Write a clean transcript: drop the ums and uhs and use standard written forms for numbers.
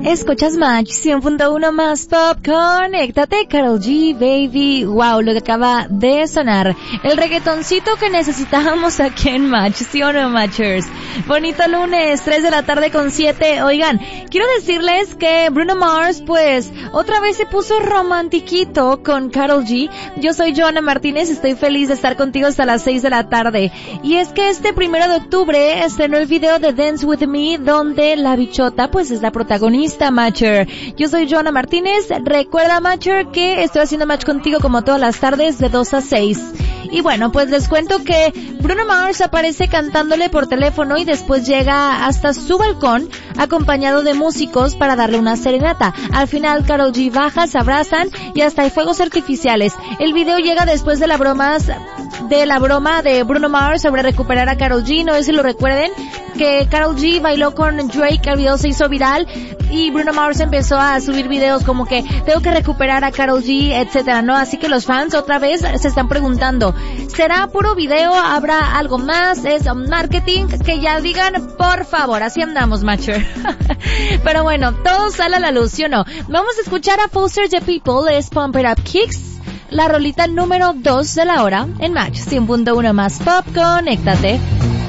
Escuchas Match 100.1 más pop, conéctate, Karol G, baby. Wow, lo que acaba de sonar. El reggaetoncito que necesitábamos aquí en Match, ¿sí o no, Matchers? Bonito lunes, 3 de la tarde con 7. Oigan, quiero decirles que Bruno Mars, pues, otra vez se puso romantiquito con Karol G. Yo soy Joana Martínez, estoy feliz de estar contigo hasta las 6 de la tarde. Y es que este 1 de octubre estrenó el video de Dance With Me, donde la bichota, pues, es la protagonista. Matcher. Yo soy Joana Martínez. Recuerda, Matcher, que estoy haciendo match contigo como todas las tardes de 2 a 6. Y bueno, pues les cuento que Bruno Mars aparece cantándole por teléfono y después llega hasta su balcón acompañado de músicos para darle una serenata. Al final Karol G baja, se abrazan y hasta hay fuegos artificiales. El video llega después de la broma de Bruno Mars sobre recuperar a Karol G. No sé si lo recuerden, que Karol G bailó con Drake, el video se hizo viral y Bruno Mars empezó a subir videos como que tengo que recuperar a Karol G, etcétera, ¿no? Así que los fans otra vez se están preguntando, ¿será puro video? ¿Habrá algo más? ¿Es marketing? Que ya digan, por favor. Así andamos, Matcher. Pero bueno, todo sale a la luz, ¿sí o no? Vamos a escuchar a Foster the People, es Pump It Up Kicks, la rolita número 2 de la hora en Match 100.1 más pop, conéctate.